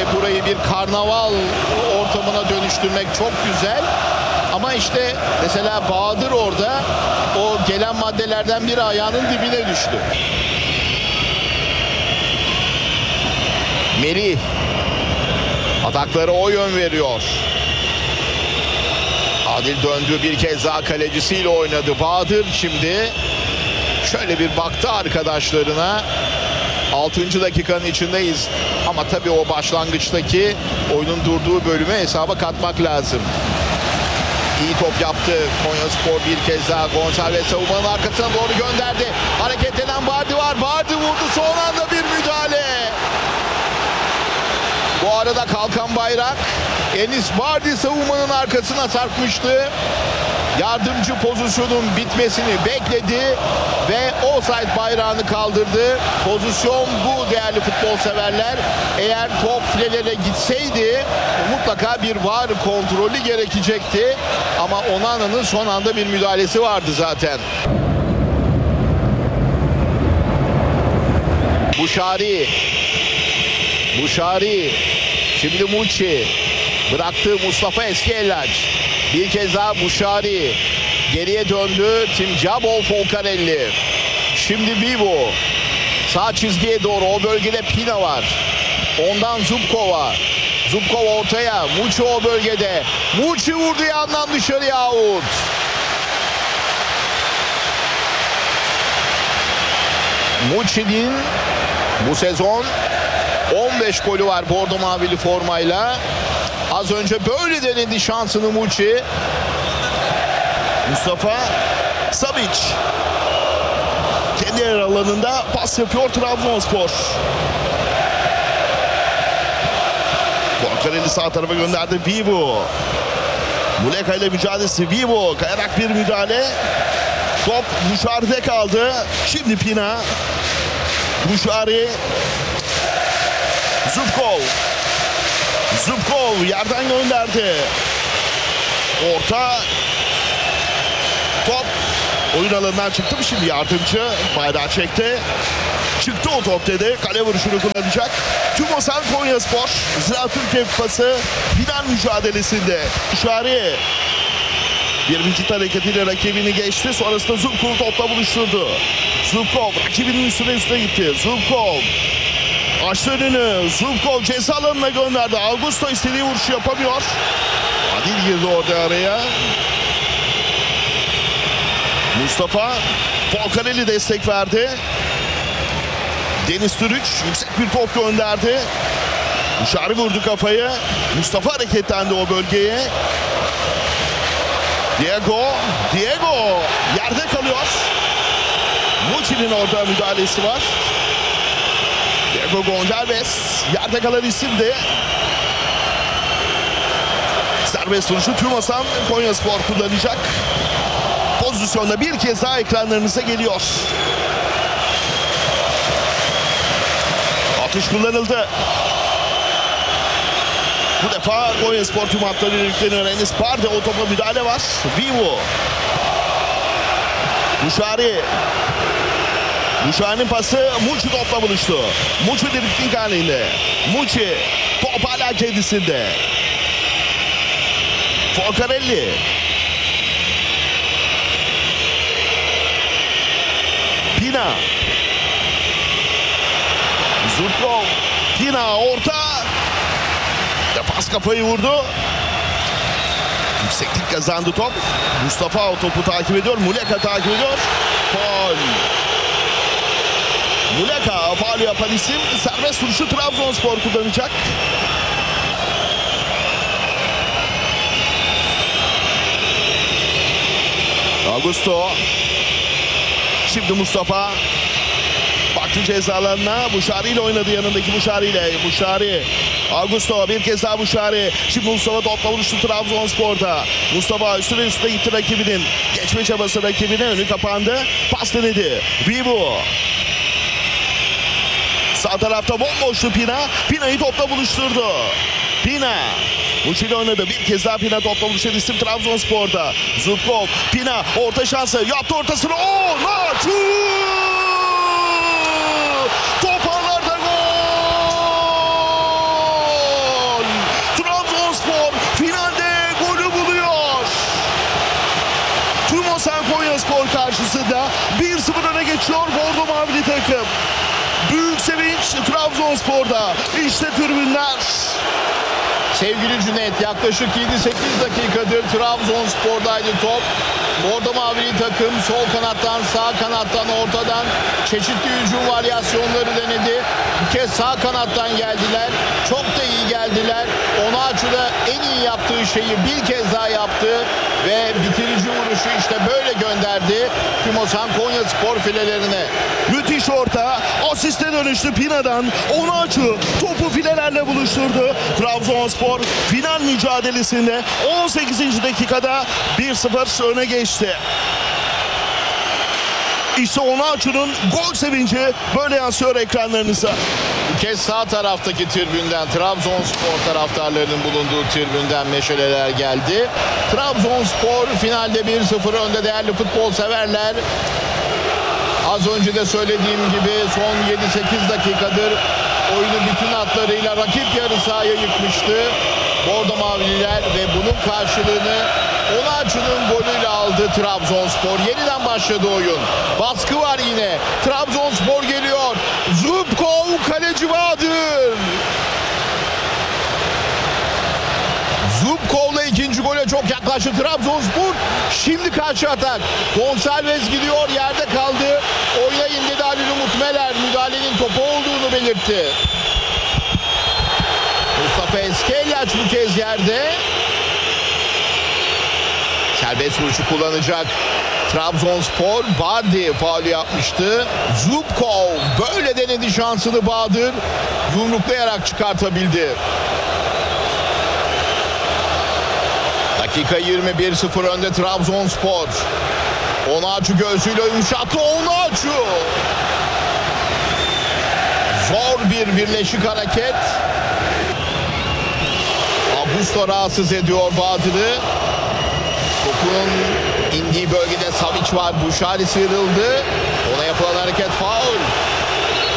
burayı bir karnaval ortamına dönüştürmek çok güzel. Ama işte mesela Bahadır orada o gelen maddelerden biri ayağının dibine düştü. Melih atakları o yön veriyor. Adil döndü, bir kez daha kalecisiyle oynadı. Bahadır şimdi şöyle bir baktı arkadaşlarına. 6. dakikanın içindeyiz. Ama tabii o başlangıçtaki oyunun durduğu bölümü hesaba katmak lazım. İyi top yaptı Konyaspor, bir kez daha Gonçalves savunmanın arkasına doğru gönderdi. Hareketlenen Bardi var. Bardi vurdu, son anda bir müdahale. Bu arada kalkan bayrak Enis Bardi savunmanın arkasına sarkmıştı. Yardımcı pozisyonun bitmesini bekledi ve offside bayrağını kaldırdı. Pozisyon bu değerli futbol severler. Eğer top filelere gitseydi mutlaka bir VAR kontrolü gerekecekti. Ama Onana'nın son anda bir müdahalesi vardı zaten. Buşari. Şimdi Muçi. Bıraktı Mustafa Eskiellaç. Bir kez daha Buşari. Geriye döndü Timcabol Folcarelli. Şimdi Vivo. Sağ çizgiye doğru, o bölgede Pina var. Ondan Zubkova. Zubkova ortaya. Muçi o bölgede. Muçi vurdu yandan dışarıya, out. Muçi'nin bu sezon 15 golü var bordo mavili formayla. Az önce böyle denedi şansını Muçi. Mustafa Savic kendi yer alanında pas yapıyor Trabzonspor. Folcarelli sağ tarafa gönderdi. Vivo. Muleka ile mücadelesi. Vivo kayarak bir müdahale. Top Buşari'de kaldı. Şimdi Pina. Buşari. Zubkov yerden gönderdi. Orta. Top oyun alanından çıktı mı şimdi, yardımcı bayrağı çekti. Çıktı o top dedi. Kale vuruşunu kullanacak. TÜMOSAN Konyaspor Ziraat Türkiye Kupası final mücadelesinde. Buşari bir vücut hareketiyle rakibini geçti. Sonrasında Zubkov topla buluşturdu. Zubkov rakibinin üstüne gitti. Zubkov açtı önünü. Zubkov ceza alanına gönderdi. Augusto istediği vuruşu yapamıyor. Adil girdi orada araya. Mustafa Folcarelli destek verdi. Deniz Türüç yüksek bir top gönderdi. Buşari vurdu kafayı. Mustafa hareketlendi o bölgeye. Diego yerde kalıyor. Muçi'nin orada müdahalesi var. Diego Gonçalves yerde kalan isimdi. Serbest vuruşu TÜMOSAN Konyaspor kullanacak. Pozisyonda bir kez daha ekranlarınıza geliyor. Atış kullanıldı. Bu defa Konyaspor tüm hatlarıyla yükleniyor. Enis Bardi, o topa müdahale var. Vivo. Buşari'nin pası Muçi topla buluştu. Muçi drifting halinde. Muçi top hala kendisinde. Folcarelli. Pina. Zubkov. Pina orta. Defans kafayı vurdu. Yükseklik kazandı top. Mustafa o topu takip ediyor. Muleka takip ediyor. Faul. Muleka faul yapan isim. Serbest vuruşu Trabzonspor kullanacak. Augusto. Şimdi Mustafa. Baktı ceza alanına. Buşari ile oynadı, yanındaki Buşari ile. Buşari. Augusto bir kez daha Buşari. Şimdi Mustafa topla vuruştu Trabzonspor'da. Mustafa üstüne gitti rakibinin. Geçme çabası rakibine, önü kapandı. Pas denedi. Vivo. Sağ tarafta bomboştu Pina. Pina'yı topla buluşturdu. Pina. Muçi ile oynadı. Bir kez daha Pina topla buluşan isim Trabzonspor'da. Zubkov. Pina orta şansı. Yaptı ortasını. Naçu! Top ağlarda gol! geçiyor bordo mavili takım. Büyük sevinç Trabzonspor'da. İşte tribünler. Sevgili Cüneyt, yaklaşık 7-8 dakikadır Trabzonspor'daydı top. Bordo mavili takım sol kanattan, sağ kanattan, ortadan çeşitli hücum varyasyonları denedi. Bir kez sağ kanattan geldiler. Çok da iyi geldiler. Onaçu da en iyi yaptığı şeyi bir kez daha yaptı ve bitirici vuruşu işte böyle gönderdi Tümosan Konyaspor filelerine. Müthiş orta. Asiste dönüştü Pina'dan. Onaçu topu filelerle buluşturdu. Trabzonspor final mücadelesinde 18. dakikada 1-0 öne geçti. İşte Onaçu'nun gol sevinci böyle yansıyor ekranlarınıza. Bu kez sağ taraftaki tribünden, Trabzonspor taraftarlarının bulunduğu tribünden meşaleler geldi. Trabzonspor finalde 1-0 önde değerli futbol severler. Az önce de söylediğim gibi son 7-8 dakikadır oyunu bütün hatlarıyla rakip yarı sahaya yıkmıştı Bordo Mavililer ve bunun karşılığını Onaçu'nun golüyle aldı Trabzonspor. Yeniden başladı oyun. Baskı var yine. Trabzonspor geliyor. Zubkov, kaleci Bahadır. Zubkov'la ikinci gole çok yaklaştı Trabzonspor. Şimdi karşı atak. Gonçalves gidiyor, yerde kaldı. Oyuna indi Halil Umut Meler. Müdahalenin topu olduğunu belirtti. Mustafa Eskelyaç bu kez yerde. Serbest vuruşu kullanacak Trabzonspor. Bardi faulü yapmıştı. Zubkov böyle denedi şansını, Bahadır yumruklayarak çıkartabildi. Dakika 21-0 önde Trabzonspor. Onaçu gözüyle yumuşattı. Onaçu. Zor bir birleşik hareket. Augusto rahatsız ediyor Bahadır'ı. Topun indiği bölgede Savic var. Buşari sıyrıldı. Ona yapılan hareket faul.